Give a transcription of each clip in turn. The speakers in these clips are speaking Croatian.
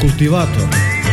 Kultivator.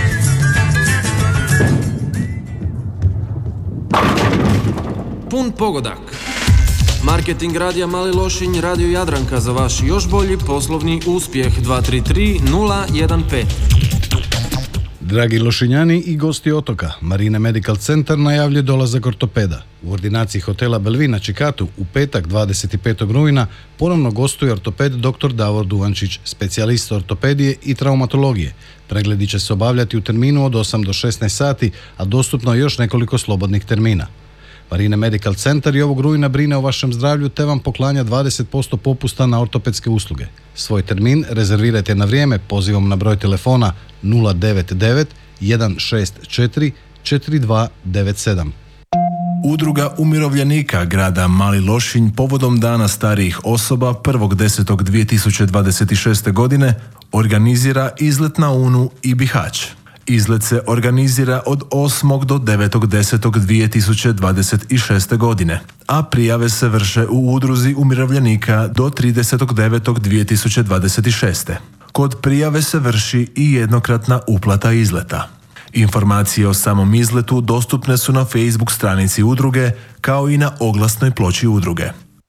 Pun pogodak. Marketing radija Mali Lošinj, Radio Jadranka za vaš još bolji poslovni uspjeh. 233 015. Dragi Lošinjani i gosti otoka, Marine Medical Centar najavljuje dolazak ortopeda. U ordinaciji hotela Belvin na Čikatu u petak 25. rujna ponovno gostuje ortoped dr. Davor Duvančić, specijalist ortopedije i traumatologije. Pregledi će se obavljati u terminu od 8 do 16 sati, a dostupno je još nekoliko slobodnih termina. Marine Medical Centar i ovog rujna brine o vašem zdravlju te vam poklanja 20% popusta na ortopedske usluge. Svoj termin rezervirajte na vrijeme pozivom na broj telefona 099 164 4297. Udruga umirovljenika grada Mali Lošinj povodom Dana starijih osoba 1.10.2026. godine organizira izlet na Unu i Bihać. Izlet se organizira od 8. do 9.10.2026. godine, a prijave se vrše u Udruzi umirovljenika do 30.9.2026. Kod prijave se vrši i jednokratna uplata izleta. Informacije o samom izletu dostupne su na Facebook stranici udruge, kao i na oglasnoj ploči udruge.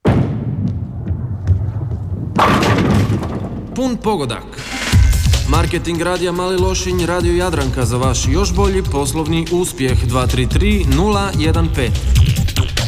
Pun pogodak. Marketing radija Mali Lošinj, Radio Jadranka za vaš još bolji poslovni uspjeh. 233 015.